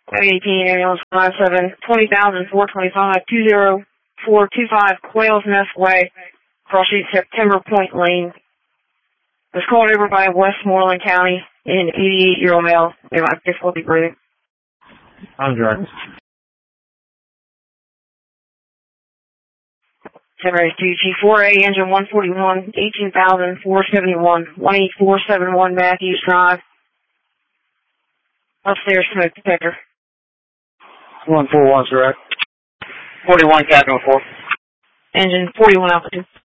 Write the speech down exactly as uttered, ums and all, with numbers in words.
eighteen ambulance five seven, twenty thousand four twenty-five, two zero four two five Quails Nest Way, cross street September Point Lane. Was called over by Westmoreland County, an eighty-eight-year-old male. They have difficulty breathing. I'm driving. Sunrise two G four A, engine one forty-one, eighteen thousand four seventy-one, one eight four seven one Matthews Drive. Upstairs smoke detector. one four one, sir. forty-one, Captain four. Engine forty-one altitude.